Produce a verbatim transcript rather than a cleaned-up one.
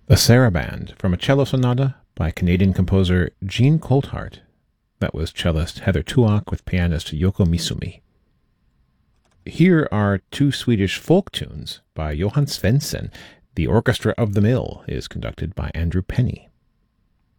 The Saraband from a cello sonata by Canadian composer Jean Colthart. That was cellist Heather Tuok with pianist Yoko Misumi. Here are two Swedish folk tunes by Johan Svensson. The Orchestra of the Mill is conducted by Andrew Penny.